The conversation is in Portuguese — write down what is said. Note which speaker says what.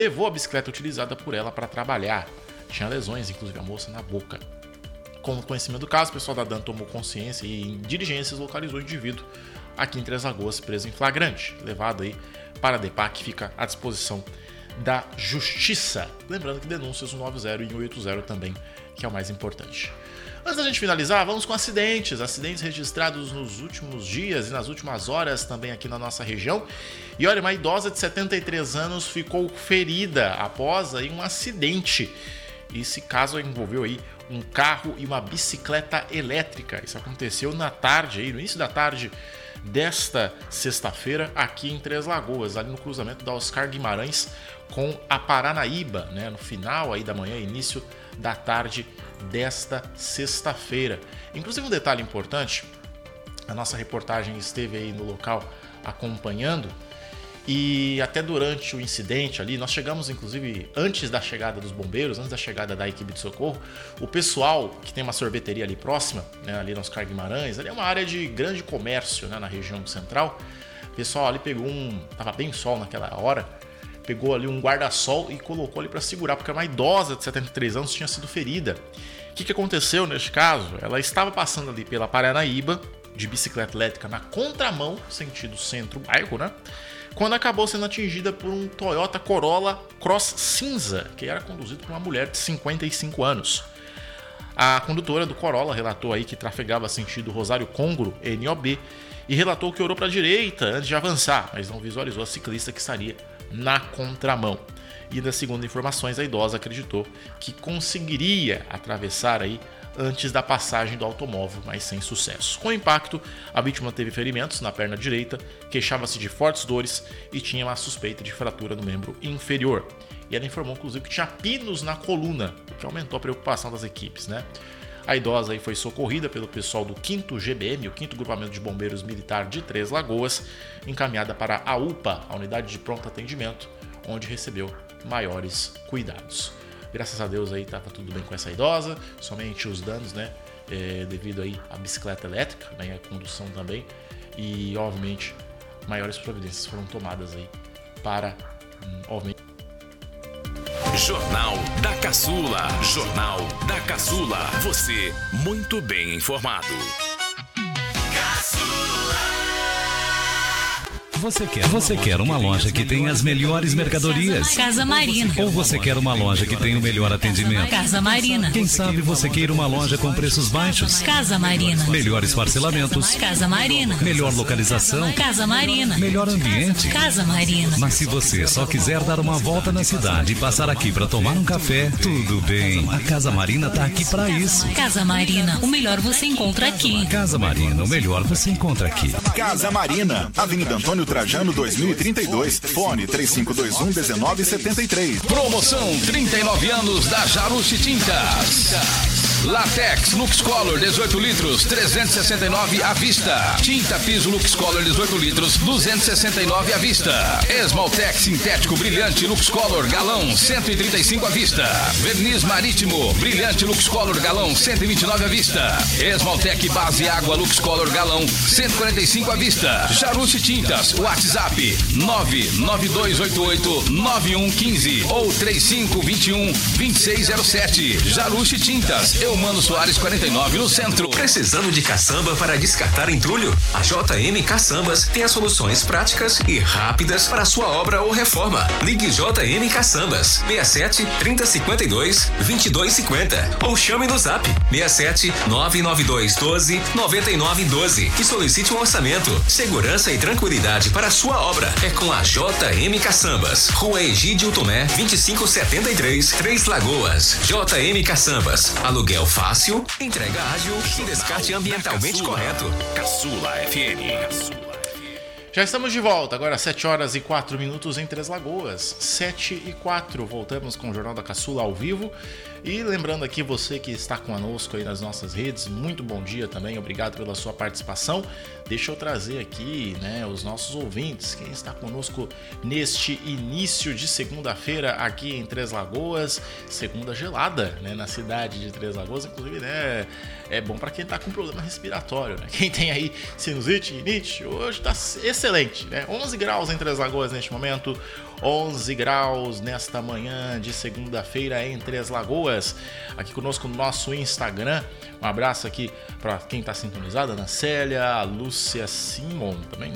Speaker 1: levou a bicicleta utilizada por ela para trabalhar. Tinha lesões, inclusive a moça, na boca. Com o conhecimento do caso, o pessoal da DAN tomou consciência e em diligências localizou o indivíduo aqui em Três Lagoas, preso em flagrante, levado aí para a DEPAC, que fica à disposição da Justiça. Lembrando que denúncias 190 e 180 também, que é o mais importante. Antes da gente finalizar, vamos com acidentes registrados nos últimos dias e nas últimas horas também aqui na nossa região. E olha, uma idosa de 73 anos ficou ferida após aí um acidente. Esse caso envolveu aí um carro e uma bicicleta elétrica. Isso aconteceu na tarde, aí, no início da tarde desta sexta-feira, aqui em Três Lagoas, ali no cruzamento da Oscar Guimarães com a Paranaíba, né? No final aí da manhã, início da tarde desta sexta-feira. Inclusive um detalhe importante, a nossa reportagem esteve aí no local acompanhando e até durante o incidente ali, nós chegamos inclusive antes da chegada dos bombeiros, antes da chegada da equipe de socorro, o pessoal que tem uma sorveteria ali próxima, né, ali no Oscar Guimarães, ali é uma área de grande comércio, né, na região central, o pessoal ali pegou tava bem sol naquela hora, pegou ali um guarda-sol e colocou ali para segurar, porque uma idosa de 73 anos tinha sido ferida. O que aconteceu neste caso? Ela estava passando ali pela Paranaíba, de bicicleta elétrica na contramão, sentido centro-bairro, né? Quando acabou sendo atingida por um Toyota Corolla Cross cinza, que era conduzido por uma mulher de 55 anos. A condutora do Corolla relatou aí que trafegava sentido Rosário Congro, NOB, e relatou que olhou para a direita antes de avançar, mas não visualizou a ciclista que estaria na contramão. E ainda segundo informações, a idosa acreditou que conseguiria atravessar aí antes da passagem do automóvel, mas sem sucesso. Com o impacto, a vítima teve ferimentos na perna direita, queixava-se de fortes dores e tinha uma suspeita de fratura no membro inferior. E ela informou, inclusive, que tinha pinos na coluna, o que aumentou a preocupação das equipes, né? A idosa aí foi socorrida pelo pessoal do 5º GBM, o 5º Grupamento de Bombeiros Militar de Três Lagoas, encaminhada para a UPA, a Unidade de Pronto Atendimento, onde recebeu maiores cuidados. Graças a Deus aí estava tudo bem com essa idosa, somente os danos, né, devido aí à bicicleta elétrica, né, e à condução também, e obviamente maiores providências foram tomadas aí para, obviamente...
Speaker 2: Jornal da Caçula. Jornal da Caçula. Você muito bem informado.
Speaker 3: Você quer uma loja que tem as melhores mercadorias?
Speaker 4: Casa Marina.
Speaker 3: Ou você quer uma loja que tem o melhor atendimento?
Speaker 4: Casa Marina.
Speaker 3: Quem sabe você queira uma loja com preços baixos?
Speaker 4: Casa Marina.
Speaker 3: Melhores parcelamentos?
Speaker 4: Casa Marina.
Speaker 3: Melhor localização?
Speaker 4: Casa Marina.
Speaker 3: Melhor ambiente?
Speaker 4: Casa Marina.
Speaker 3: Mas se você só quiser dar uma volta na cidade e passar aqui para tomar um café, tudo bem. A Casa Marina tá aqui para isso.
Speaker 4: Casa Marina. O melhor você encontra aqui.
Speaker 3: Casa Marina. O melhor você encontra aqui.
Speaker 5: Casa Marina. Avenida Antônio Trajano 2032. Fone 3521-1973.
Speaker 2: Promoção 39 anos da Jarucci Tintas. Latex Lux Color 18 litros, 369 à vista. Tinta piso Lux Color 18 litros, 269 à vista. Esmaltex sintético brilhante Lux Color galão, 135 à vista. Verniz marítimo brilhante Lux Color galão, 129 à vista. Esmaltec base água Lux Color galão, 145 à vista. Jarucci Tintas, WhatsApp 992889115 ou 3521-2607. Jarucci Tintas, Mano Soares 49 no centro.
Speaker 6: Precisando de caçamba para descartar entulho? A JM Caçambas tem as soluções práticas e rápidas para sua obra ou reforma. Ligue JM Caçambas 67 3052 2250 ou chame no Zap 67 992 12 9912 e solicite um orçamento. Segurança e tranquilidade para sua obra é com a JM Caçambas. Rua Egídio Tomé 2573, Três Lagoas. JM Caçambas. Aluguel fácil, entrega ágil e descarte ambientalmente correto.
Speaker 2: Caçula FM.
Speaker 1: Já estamos de volta, agora 7 horas e 4 minutos em Três Lagoas. 7 e 4, voltamos com o Jornal da Caçula ao vivo. E lembrando aqui você que está conosco aí nas nossas redes, muito bom dia também, obrigado pela sua participação. Deixa eu trazer aqui, né, os nossos ouvintes, quem está conosco neste início de segunda-feira aqui em Três Lagoas, segunda gelada, né, na cidade de Três Lagoas, inclusive, né, é bom para quem está com problema respiratório, né, quem tem aí sinusite, rinite, hoje está excelente, né? 11 graus em Três Lagoas neste momento, 11 graus nesta manhã de segunda-feira em Três Lagoas. Aqui conosco no nosso Instagram. Um abraço aqui para quem está sintonizado, Ana Célia, a Lúcia Simon também,